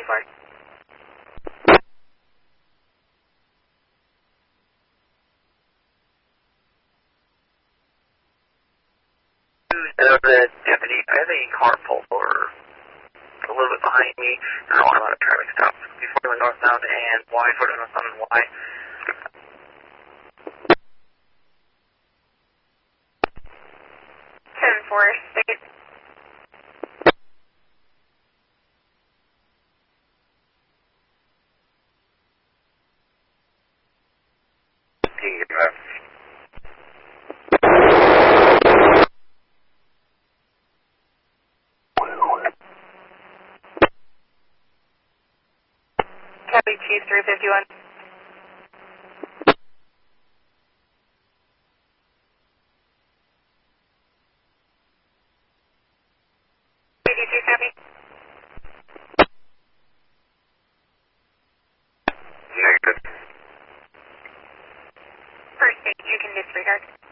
flag. The deputy, I have a car pulled over a little bit behind me. I don't want a lot of traffic stops. Before going northbound and Y, for the northbound and Y. 10-4, state. Copy, Chief 351. BD2 copy. Negative. First state, you can disregard.